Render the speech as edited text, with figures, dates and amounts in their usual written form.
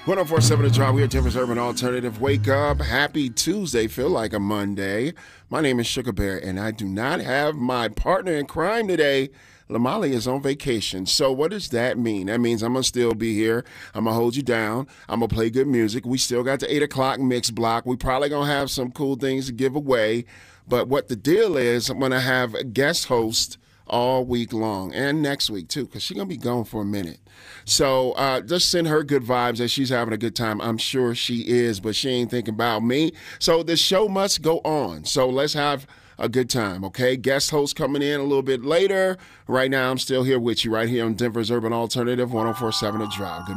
1047 The Drive. We are Denver's Urban Alternative. Wake up. Happy Tuesday. Feel like a Monday. My name is Sugar Bear, and I do not have my partner in crime today. Lamali is on vacation. So what does that mean? That means I'm going to still be here. I'm going to hold you down. I'm going to play good music. We still got the 8 o'clock mix block. We probably going to have some cool things to give away. But what the deal is, I'm going to have a guest host all week long and next week too, because she's going to be gone for a minute. So just send her good vibes that she's having a good time. I'm sure she is, but she ain't thinking about me. So the show must go on. So let's have a good time, okay? Guest host coming in a little bit later. Right now, I'm still here with you right here on Denver's Urban Alternative, 1047 The Drive. Good